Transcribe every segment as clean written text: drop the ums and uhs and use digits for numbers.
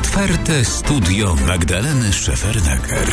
Otwarte studio Magdaleny Szefernaker.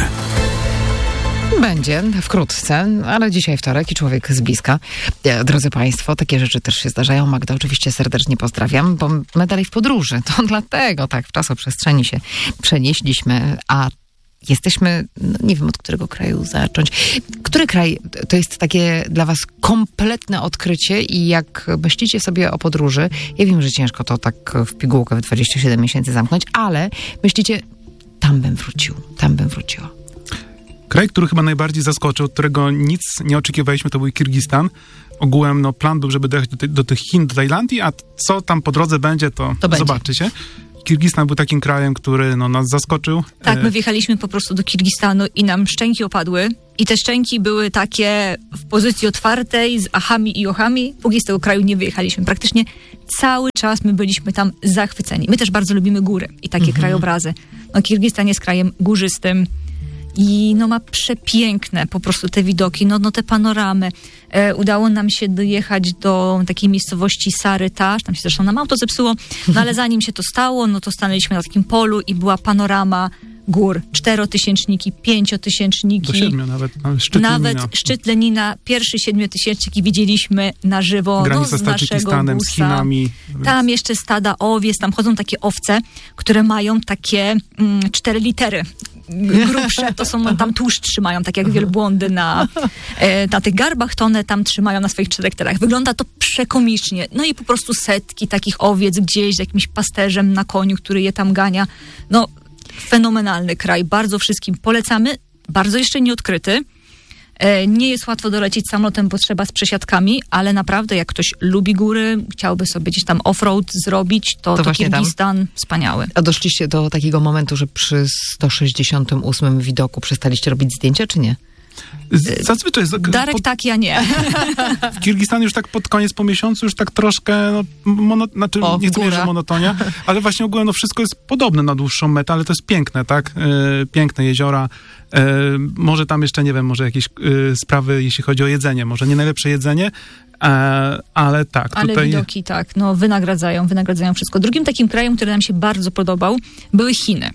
Będzie wkrótce, ale dzisiaj wtorek i człowiek z bliska. Drodzy Państwo, takie rzeczy też się zdarzają. Magda, oczywiście serdecznie pozdrawiam, bo my dalej w podróży. To dlatego tak w czasoprzestrzeni się przenieśliśmy, a jesteśmy, nie wiem od którego kraju zacząć. Który kraj to jest takie dla was kompletne odkrycie i jak myślicie sobie o podróży, ja wiem, że ciężko to tak w pigułkę w 27 miesięcy zamknąć, ale myślicie, tam bym wróciła. Kraj, który chyba najbardziej zaskoczył, od którego nic nie oczekiwaliśmy, to był Kirgistan. Ogółem plan był, żeby dojechać do tych Chin, do Tajlandii, a co tam po drodze będzie, to zobaczycie. Kirgistan był takim krajem, który nas zaskoczył. Tak, my wjechaliśmy po prostu do Kirgistanu i nam szczęki opadły. I te szczęki były takie w pozycji otwartej, z achami i ochami, póki z tego kraju nie wyjechaliśmy. Praktycznie cały czas my byliśmy tam zachwyceni. My też bardzo lubimy góry i takie krajobrazy. Kirgistan jest krajem górzystym i ma przepiękne po prostu te widoki, te panoramy. Udało nam się dojechać do takiej miejscowości Sarıtaş, tam się zresztą nam auto zepsuło, ale zanim się to stało, to stanęliśmy na takim polu i była panorama gór, 4-tysięczniki, 5-tysięczniki. Do 7 nawet, szczyt Lenina, pierwszy 7-tysięcznik widzieliśmy na żywo. Granica z Tadżykistanem, z Chinami. Tam jeszcze stada owiec, tam chodzą takie owce, które mają takie 4 litery. Grubsze, to są, tam tłuszcz trzymają, tak jak wielbłądy na tych garbach, to one tam trzymają na swoich 4 literach. Wygląda to przekomicznie. I po prostu setki takich owiec gdzieś z jakimś pasterzem na koniu, który je tam gania. Fenomenalny kraj, bardzo wszystkim polecamy, bardzo jeszcze nieodkryty. Nie jest łatwo dolecieć samolotem, bo trzeba z przesiadkami, ale naprawdę jak ktoś lubi góry, chciałby sobie gdzieś tam off-road zrobić, to Kirgistan wspaniały. A doszliście do takiego momentu, że przy 168 widoku przestaliście robić zdjęcia, czy nie? Zazwyczaj... Darek tak, ja nie. W Kirgistanie już tak pod koniec, po miesiącu już tak troszkę, nie chcę mówić, że monotonia, ale właśnie ogólnie wszystko jest podobne na dłuższą metę, ale to jest piękne, tak? Piękne jeziora. Może tam jeszcze, nie wiem, może jakieś sprawy, jeśli chodzi o jedzenie. Może nie najlepsze jedzenie, ale tak. Ale tutaj... widoki tak, wynagradzają wszystko. Drugim takim krajem, który nam się bardzo podobał, były Chiny.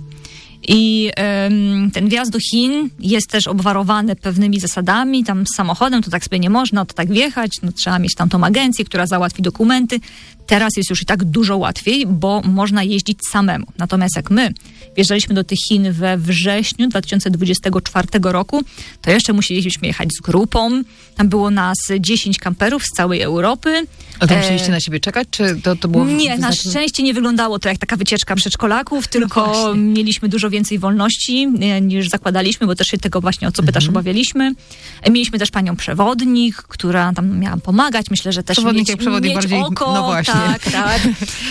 I ten wjazd do Chin jest też obwarowany pewnymi zasadami, tam z samochodem to tak sobie nie można, to tak wjechać, trzeba mieć tam tą agencję, która załatwi dokumenty. Teraz jest już i tak dużo łatwiej, bo można jeździć samemu. Natomiast jak my wjeżdżaliśmy do tych Chin we wrześniu 2024 roku, to jeszcze musieliśmy jechać z grupą. Tam było nas 10 kamperów z całej Europy. A to musieliście na siebie czekać, czy to było... Nie, na szczęście nie wyglądało to jak taka wycieczka przedszkolaków, tylko mieliśmy dużo więcej wolności niż zakładaliśmy, bo też się tego właśnie, o co pytasz, obawialiśmy. Mieliśmy też panią przewodnik, która tam miała pomagać. Myślę, że też przewodnik bardziej oko. No właśnie. Tak.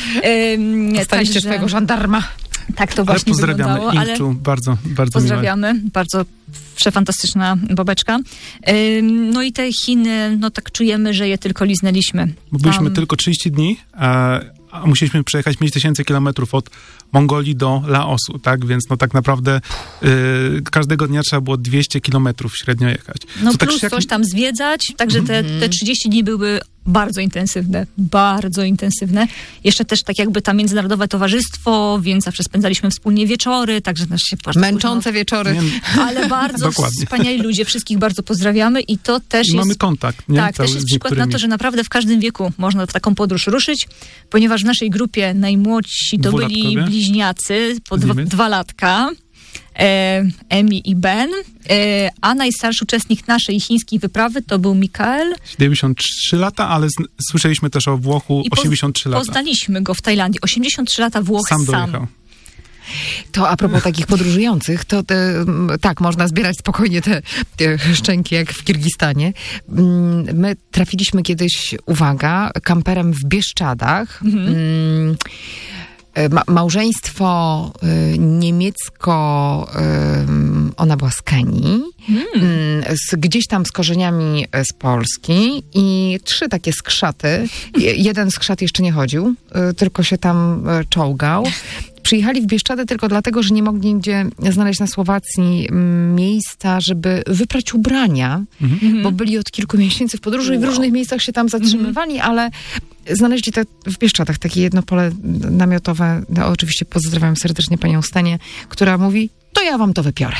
Dostaliście swojego żandarma. Tak to właśnie wyglądało. Ale bardzo, bardzo pozdrawiamy. Miłe. Bardzo przefantastyczna babeczka. I te Chiny, tak czujemy, że je tylko liznęliśmy. Bo byliśmy tylko 30 dni, a musieliśmy przejechać 5000 kilometrów od Mongolii do Laosu, tak? Więc tak naprawdę każdego dnia trzeba było 200 kilometrów średnio jechać. Plus coś tam zwiedzać, także te 30 dni były bardzo intensywne. Jeszcze też tak jakby tam międzynarodowe towarzystwo, więc zawsze spędzaliśmy wspólnie wieczory, także też się bardzo męczące wieczory. Ale bardzo wspaniali ludzie, wszystkich bardzo pozdrawiamy i to też jest... Mamy kontakt, nie? Tak, też jest przykład na to, że naprawdę w każdym wieku można w taką podróż ruszyć, ponieważ w naszej grupie najmłodsi to byli bliźniacy po 2 latka. Emi i Ben, a najstarszy uczestnik naszej chińskiej wyprawy to był Mikael. 73 lata, ale słyszeliśmy też o Włochu 83 lata. Poznaliśmy go w Tajlandii. 83 lata Włoch sam dojechał. To a propos takich podróżujących, to tak, można zbierać spokojnie te szczęki jak w Kirgistanie. My trafiliśmy kiedyś, uwaga, kamperem w Bieszczadach. Małżeństwo niemiecko, ona była z Kenii, gdzieś tam z korzeniami z Polski i 3 takie skrzaty. Jeden skrzat jeszcze nie chodził, tylko się tam czołgał. Przyjechali w Bieszczady tylko dlatego, że nie mogli nigdzie znaleźć na Słowacji miejsca, żeby wyprać ubrania, bo byli od kilku miesięcy w podróży i w różnych miejscach się tam zatrzymywali, ale znaleźli w Bieszczadach takie jedno pole namiotowe. No, oczywiście pozdrawiam serdecznie panią Stenię, która mówi, to ja wam to wypiorę.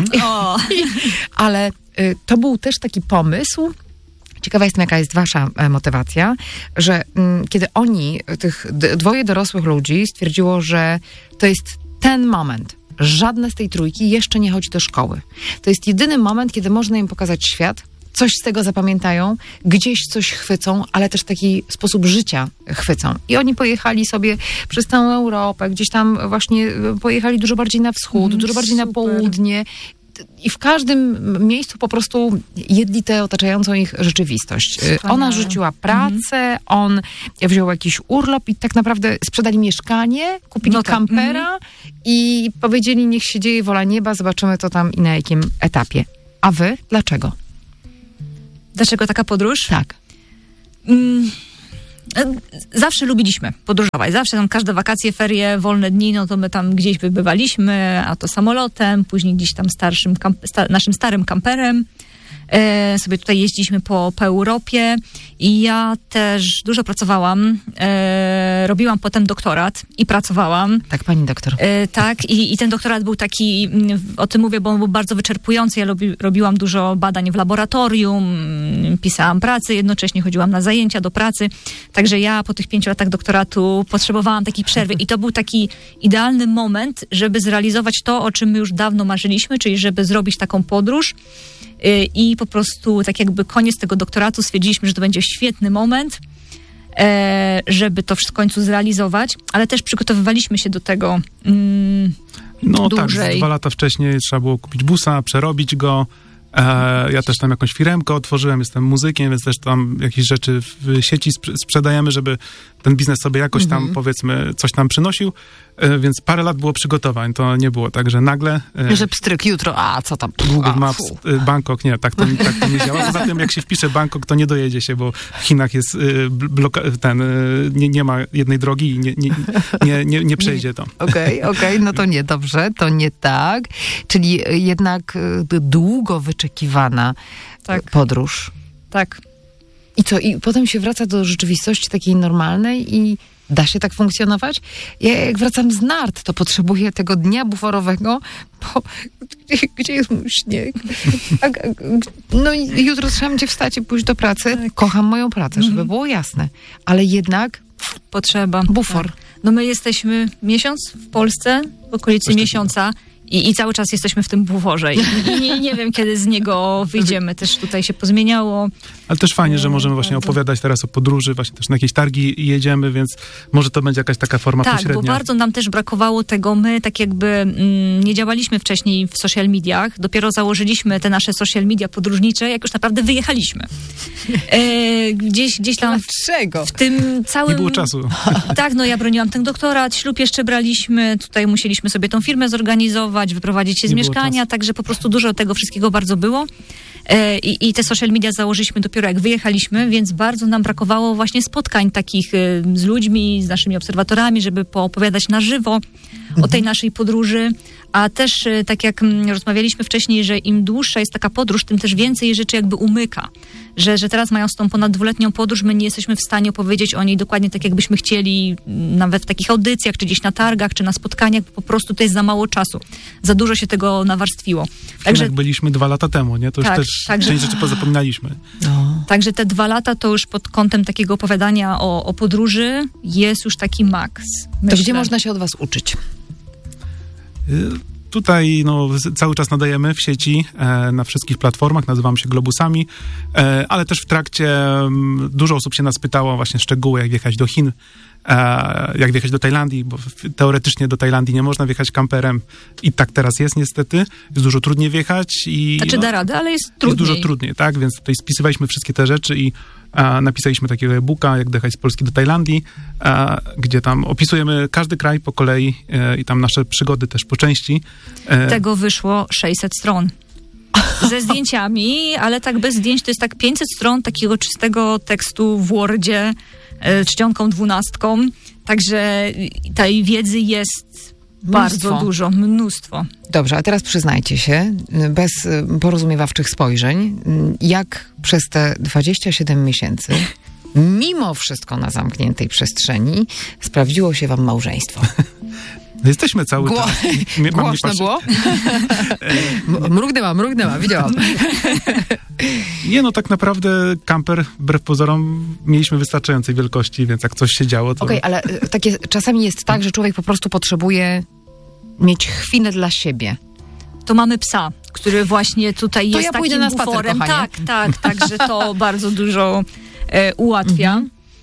Ale to był też taki pomysł. Ciekawa jestem, jaka jest wasza motywacja, że kiedy oni, tych dwoje dorosłych ludzi stwierdziło, że to jest ten moment, żadne z tej trójki jeszcze nie chodzi do szkoły. To jest jedyny moment, kiedy można im pokazać świat, coś z tego zapamiętają, gdzieś coś chwycą, ale też taki sposób życia chwycą. I oni pojechali sobie przez całą Europę, gdzieś tam właśnie pojechali dużo bardziej na wschód, dużo bardziej na południe. I w każdym miejscu po prostu jedli tę otaczającą ich rzeczywistość. Ona rzuciła pracę, on wziął jakiś urlop i tak naprawdę sprzedali mieszkanie, kupili kampera i powiedzieli, niech się dzieje wola nieba, zobaczymy to tam i na jakim etapie. A wy? Dlaczego? Dlaczego taka podróż? Tak. Zawsze lubiliśmy podróżować. Zawsze tam każde wakacje, ferie, wolne dni, no to my tam gdzieś bywaliśmy, a to samolotem, później gdzieś tam naszym starym kamperem. Sobie tutaj jeździliśmy po Europie i ja też dużo pracowałam. Robiłam potem doktorat i pracowałam. Tak, pani doktor. Tak, i ten doktorat był taki, o tym mówię, bo on był bardzo wyczerpujący. Ja robiłam dużo badań w laboratorium, pisałam pracę, jednocześnie chodziłam na zajęcia do pracy. Także ja po tych 5 latach doktoratu potrzebowałam takiej przerwy i to był taki idealny moment, żeby zrealizować to, o czym my już dawno marzyliśmy, czyli żeby zrobić taką podróż. I po prostu tak jakby koniec tego doktoratu stwierdziliśmy, że to będzie świetny moment, żeby to w końcu zrealizować, ale też przygotowywaliśmy się do tego dłużej. Tak, 2 lata wcześniej trzeba było kupić busa, przerobić go. Ja też tam jakąś firemkę otworzyłem, jestem muzykiem, więc też tam jakieś rzeczy w sieci sprzedajemy, żeby ten biznes sobie jakoś tam, powiedzmy, coś tam przynosił, więc parę lat było przygotowań, to nie było tak, że nagle... Że pstryk, jutro, co tam? Google Maps, Bangkok, nie, tak to nie działa. Poza tym, jak się wpisze Bangkok, to nie dojedzie się, bo w Chinach jest nie ma jednej drogi i nie przejdzie to. Okej, no to nie, dobrze, to nie tak. Czyli jednak długo wyczekiwana podróż. Tak. I co? I potem się wraca do rzeczywistości takiej normalnej i da się tak funkcjonować? Ja jak wracam z nart, to potrzebuję tego dnia buforowego, bo gdzie jest mój śnieg? No i jutro trzeba będzie wstać i pójść do pracy. Tak. Kocham moją pracę, żeby było jasne. Ale jednak potrzeba. Bufor. Tak. No my jesteśmy miesiąc w Polsce, w okolicy miesiąca. I cały czas jesteśmy w tym buforze. I nie wiem, kiedy z niego wyjdziemy. Też tutaj się pozmieniało. Ale też fajnie, że możemy właśnie opowiadać teraz o podróży, właśnie też na jakieś targi jedziemy, więc może to będzie jakaś taka forma pośrednia. Tak, bo bardzo nam też brakowało tego. My tak jakby nie działaliśmy wcześniej w social mediach. Dopiero założyliśmy te nasze social media podróżnicze, jak już naprawdę wyjechaliśmy. Gdzieś tam Dlaczego? W tym całym... Nie było czasu. Tak, no ja broniłam ten doktorat, ślub jeszcze braliśmy, tutaj musieliśmy sobie tą firmę zorganizować, wyprowadzić się z mieszkania, także po prostu dużo tego wszystkiego bardzo było. I te social media założyliśmy dopiero jak wyjechaliśmy, więc bardzo nam brakowało właśnie spotkań takich z ludźmi, z naszymi obserwatorami, żeby poopowiadać na żywo o tej naszej podróży. A też tak jak rozmawialiśmy wcześniej, że im dłuższa jest taka podróż, tym też więcej rzeczy jakby umyka. Że teraz mając tą ponad 2-letnią podróż, my nie jesteśmy w stanie opowiedzieć o niej dokładnie tak, jakbyśmy chcieli, nawet w takich audycjach, czy gdzieś na targach, czy na spotkaniach, po prostu to jest za mało czasu. Za dużo się tego nawarstwiło. Także jak byliśmy 2 lata temu, nie? To już też część rzeczy pozapominaliśmy. No. Także te 2 lata to już pod kątem takiego opowiadania o podróży jest już taki maks. To gdzie można się od was uczyć? Tutaj cały czas nadajemy w sieci, na wszystkich platformach, nazywamy się Globusami, ale też w trakcie dużo osób się nas pytało właśnie szczegóły, jak wjechać do Chin, jak wjechać do Tajlandii, bo teoretycznie do Tajlandii nie można wjechać kamperem i tak teraz jest niestety, jest dużo trudniej wjechać. Znaczy da radę, ale jest trudniej. Jest dużo trudniej, tak, więc tutaj spisywaliśmy wszystkie te rzeczy i napisaliśmy takiego e-booka, jak dojechać z Polski do Tajlandii, gdzie tam opisujemy każdy kraj po kolei i tam nasze przygody też po części. Tego wyszło 600 stron. Ze zdjęciami, ale tak bez zdjęć to jest tak 500 stron takiego czystego tekstu w Wordzie, czcionką 12. Także tej wiedzy jest Bardzo dużo, mnóstwo. Dobrze, a teraz przyznajcie się, bez porozumiewawczych spojrzeń, jak przez te 27 miesięcy, mimo wszystko na zamkniętej przestrzeni, sprawdziło się wam małżeństwo. Jesteśmy cały czas. Głośno było? Mrugnęła, widziałam. Nie, no tak naprawdę kamper, wbrew pozorom, mieliśmy wystarczającej wielkości, więc jak coś się działo, to... Okej, ale takie czasami jest tak, że człowiek po prostu potrzebuje mieć chwilę dla siebie. To mamy psa, który właśnie tutaj to jest ja pójdę takim na spacer, buforem. kochanie. Także to bardzo dużo ułatwia.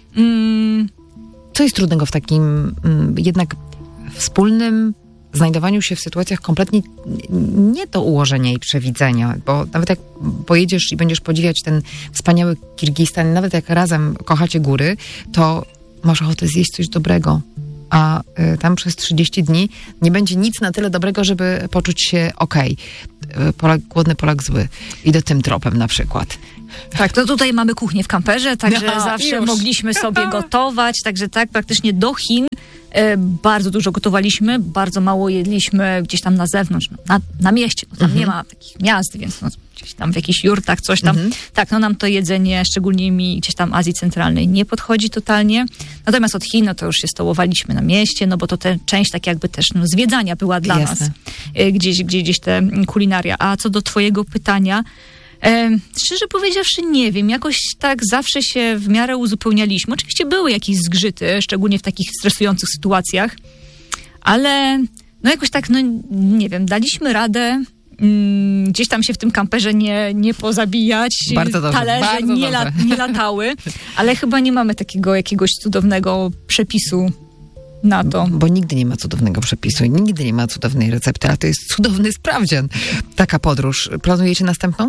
Co jest trudnego w takim jednak wspólnym znajdowaniu się w sytuacjach kompletnie nie do ułożenia i przewidzenia, bo nawet jak pojedziesz i będziesz podziwiać ten wspaniały Kirgistan, nawet jak razem kochacie góry, to masz ochotę zjeść coś dobrego, a tam przez 30 dni nie będzie nic na tyle dobrego, żeby poczuć się okej. Polak głodny, Polak zły. Idę tym tropem na przykład. Tak, to tutaj mamy kuchnię w kamperze, także zawsze już. mogliśmy sobie gotować, także tak, praktycznie do Chin bardzo dużo gotowaliśmy, bardzo mało jedliśmy gdzieś tam na zewnątrz, na mieście, no tam nie ma takich miast, więc gdzieś tam w jakichś jurtach, coś tam. Tak, nam to jedzenie, szczególnie mi gdzieś tam Azji Centralnej nie podchodzi totalnie. Natomiast od Chin, to już się stołowaliśmy na mieście, bo to część tak jakby też zwiedzania była dla nas. Gdzieś te kulinaria. A co do twojego pytania, szczerze powiedziawszy nie wiem, jakoś tak zawsze się w miarę uzupełnialiśmy. Oczywiście były jakieś zgrzyty, szczególnie w takich stresujących sytuacjach, ale jakoś tak, nie wiem, daliśmy radę gdzieś tam się w tym kamperze nie pozabijać. Bardzo dobrze, talerze nie latały, ale chyba nie mamy takiego jakiegoś cudownego przepisu na to. Bo nigdy nie ma cudownego przepisu i nigdy nie ma cudownej recepty, a to jest cudowny sprawdzian. Taka podróż. Planujecie następną?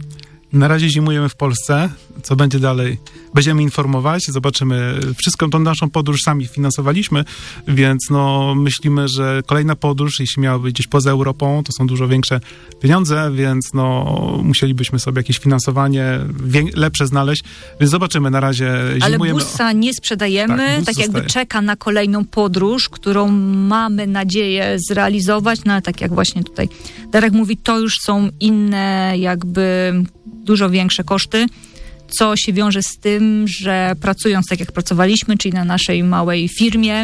Na razie zimujemy w Polsce. Co będzie dalej? Będziemy informować, zobaczymy. Wszystką tą naszą podróż sami finansowaliśmy, więc myślimy, że kolejna podróż, jeśli miałaby gdzieś poza Europą, to są dużo większe pieniądze, więc musielibyśmy sobie jakieś finansowanie lepsze znaleźć, więc zobaczymy. Na razie zimujemy. Ale busa nie sprzedajemy, tak jakby czeka na kolejną podróż, którą mamy nadzieję zrealizować, ale tak jak właśnie tutaj Darek mówi, to już są inne jakby dużo większe koszty, co się wiąże z tym, że pracując tak jak pracowaliśmy, czyli na naszej małej firmie,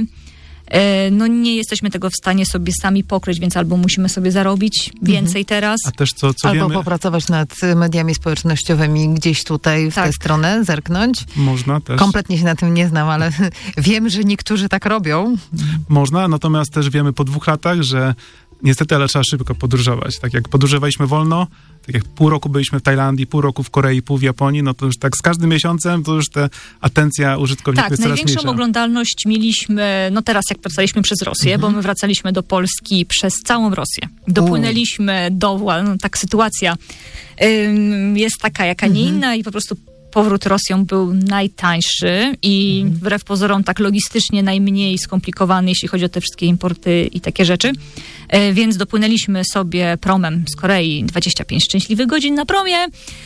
nie jesteśmy tego w stanie sobie sami pokryć, więc albo musimy sobie zarobić więcej teraz. A też co albo wiemy? Popracować nad mediami społecznościowymi gdzieś tutaj w tę stronę, zerknąć. Można też. Kompletnie się na tym nie znam, ale wiem, że niektórzy tak robią. Można, natomiast też wiemy po 2 latach, że niestety, ale trzeba szybko podróżować. Tak jak podróżowaliśmy wolno, tak jak pół roku byliśmy w Tajlandii, pół roku w Korei, pół w Japonii, to już tak z każdym miesiącem to już ta atencja użytkowników jest coraz mniejsza. Tak, największą oglądalność mieliśmy, teraz jak wracaliśmy przez Rosję, bo my wracaliśmy do Polski przez całą Rosję. Dopłynęliśmy tak sytuacja jest taka, jaka nie inna i po prostu powrót Rosją był najtańszy i wbrew pozorom tak logistycznie najmniej skomplikowany, jeśli chodzi o te wszystkie importy i takie rzeczy. Więc dopłynęliśmy sobie promem z Korei 25 szczęśliwych godzin na promie,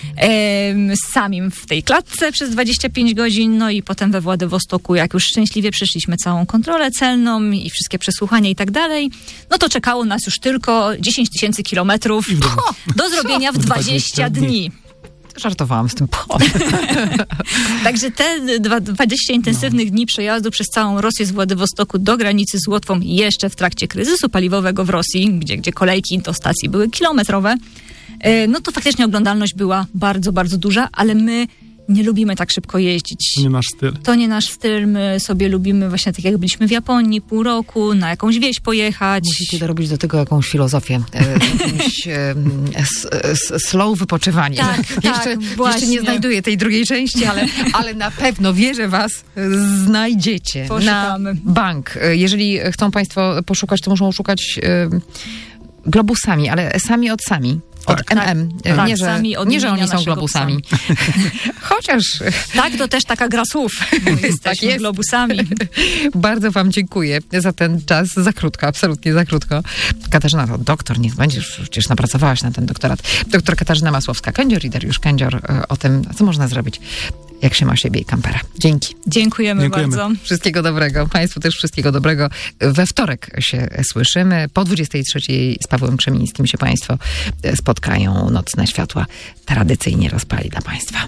samim w tej klatce przez 25 godzin, i potem we Władywostoku, jak już szczęśliwie przeszliśmy całą kontrolę celną i wszystkie przesłuchania i tak dalej, to czekało nas już tylko 10 000 kilometrów do zrobienia w 20 dni. Żartowałam z tym. Także te 20 intensywnych dni przejazdu przez całą Rosję z Władywostoku do granicy z Łotwą jeszcze w trakcie kryzysu paliwowego w Rosji, gdzie kolejki do stacji były kilometrowe, to faktycznie oglądalność była bardzo, bardzo duża, ale my nie lubimy tak szybko jeździć. To nie nasz styl. To nie nasz styl. My sobie lubimy właśnie tak jak byliśmy w Japonii pół roku, na jakąś wieś pojechać. Musicie dorobić do tego jakąś filozofię. Slow wypoczywanie. Tak, jeszcze nie znajduję tej drugiej części, ale na pewno wierzę was, znajdziecie. Poszukamy. Na bank. Jeżeli chcą państwo poszukać, to muszą szukać globusami, ale sami od sami. Od MM. Nie, że oni są globusami. Chociaż... Tak, to też taka gra słów. Jesteśmy globusami. Bardzo wam dziękuję za ten czas. Za krótko, absolutnie za krótko. Katarzyna to doktor, niech będziesz, przecież napracowałaś na ten doktorat. Doktor Katarzyna Masłowska-Kędzior i Dariusz Kędzior o tym, co można zrobić, jak się ma siebie i kampera. Dzięki. Dziękujemy bardzo. Wszystkiego dobrego. Państwu też wszystkiego dobrego. We wtorek się słyszymy. Po 23 z Pawłem Krzemińskim się Państwo spotkają. Nocne światła tradycyjnie rozpali dla Państwa.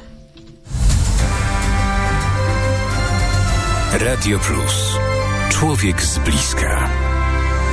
Radio Plus. Człowiek z bliska.